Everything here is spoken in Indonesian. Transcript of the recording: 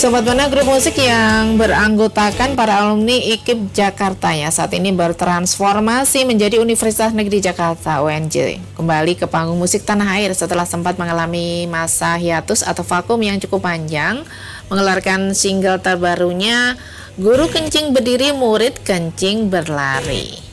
Sobat Mana, grup musik yang beranggotakan para alumni IKIP Jakarta ya saat ini bertransformasi menjadi Universitas Negeri Jakarta UNJ. Kembali ke panggung musik tanah air setelah sempat mengalami masa hiatus atau vakum yang cukup panjang, mengeluarkan single terbarunya Guru Kencing Berdiri Murid Kencing Berlari.